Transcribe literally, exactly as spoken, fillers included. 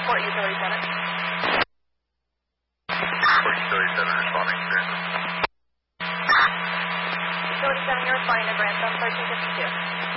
Report Utility Center. Report Utility Center responding to Grantham. Utility Center, you're responding to Grantham, thirteen fifty-two.